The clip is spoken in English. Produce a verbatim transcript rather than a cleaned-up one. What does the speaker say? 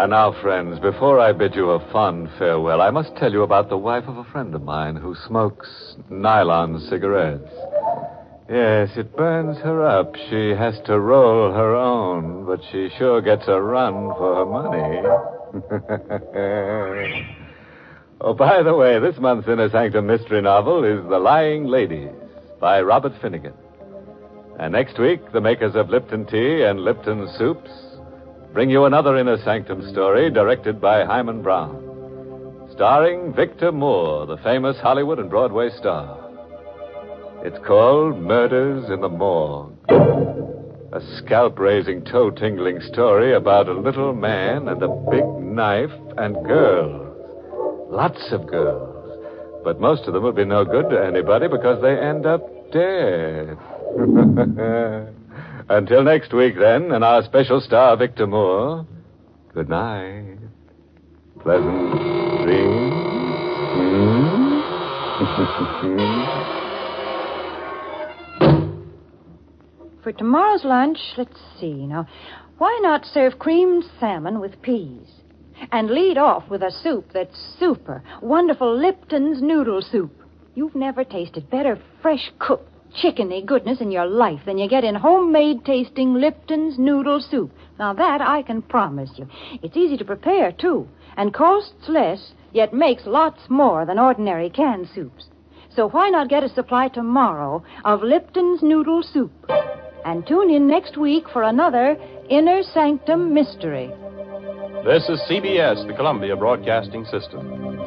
And now, friends, before I bid you a fond farewell, I must tell you about the wife of a friend of mine who smokes nylon cigarettes. Yes, it burns her up. She has to roll her own, but she sure gets a run for her money. Oh, by the way, this month's Inner Sanctum mystery novel is The Lying Ladies by Robert Finnegan. And next week, the makers of Lipton Tea and Lipton Soups bring you another Inner Sanctum story directed by Hyman Brown, starring Victor Moore, the famous Hollywood and Broadway star. It's called Murders in the Morgue, a scalp-raising, toe-tingling story about a little man and a big knife and girls. Lots of girls. But most of them will be no good to anybody because they end up dead. Until next week, then, and our special star, Victor Moore, good night. Pleasant dreams. Mm? For tomorrow's lunch, let's see. Now, why not serve creamed salmon with peas? And lead off with a soup that's super. Wonderful Lipton's noodle soup. You've never tasted better fresh cooked chickeny goodness in your life than you get in homemade tasting Lipton's noodle soup. Now that I can promise you. It's easy to prepare, too, and costs less, yet makes lots more than ordinary canned soups. So why not get a supply tomorrow of Lipton's noodle soup? And tune in next week for another Inner Sanctum Mystery. This is C B S, the Columbia Broadcasting System.